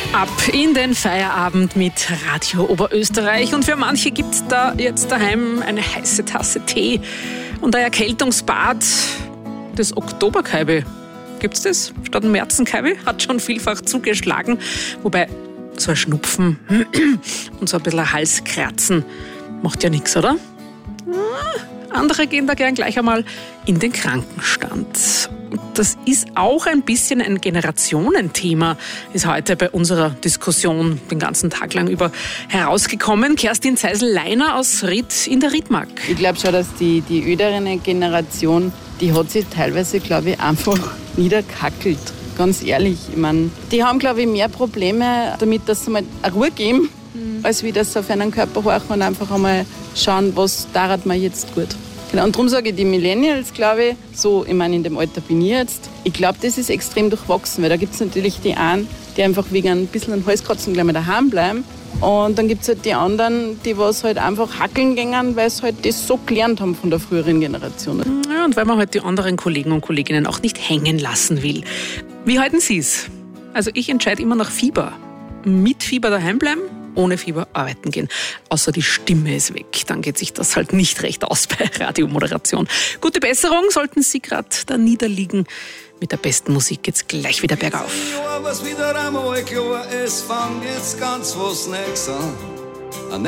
Ab in den Feierabend mit Radio Oberösterreich. Und für manche gibt es da jetzt daheim eine heiße Tasse Tee und ein Erkältungsbad. Das Oktoberkaibe, gibt's das? Statt dem Märzenkaibe? Hat schon vielfach zugeschlagen. Wobei, so ein Schnupfen und so ein bisschen Halskratzen macht ja nichts, oder? Andere gehen da gern gleich einmal in den Krankenstand. Das ist auch ein bisschen ein Generationenthema, ist heute bei unserer Diskussion den ganzen Tag lang über herausgekommen. Kerstin Zeisel-Leiner aus Ried in der Riedmark. Ich glaube schon, dass die ältere Generation, die hat sich teilweise, glaube ich, einfach niederkackelt. Ganz ehrlich, ich meine, die haben, glaube ich, mehr Probleme damit, dass sie mal eine Ruhe geben, als wie das auf einen Körper horchen und einfach einmal schauen, was daran mir jetzt gut. Genau, und darum sage ich, die Millennials, glaube ich, so, ich meine, in dem Alter bin ich jetzt, ich glaube, das ist extrem durchwachsen, weil da gibt es natürlich die einen, die einfach wegen ein bisschen an Halskratzen gleich mal daheim bleiben. Und dann gibt es halt die anderen, die was halt einfach hackeln gehen, weil sie halt das so gelernt haben von der früheren Generation. Ja, und weil man halt die anderen Kollegen und Kolleginnen auch nicht hängen lassen will. Wie halten Sie es? Also ich entscheide immer nach Fieber. Mit Fieber daheim bleiben, ohne Fieber arbeiten gehen. Außer die Stimme ist weg. Dann geht sich das halt nicht recht aus bei Radiomoderation. Gute Besserung, sollten Sie gerade da niederliegen. Mit der besten Musik geht's gleich wieder bergauf. Was wieder einmal klar, es fängt jetzt ganz was Neues an.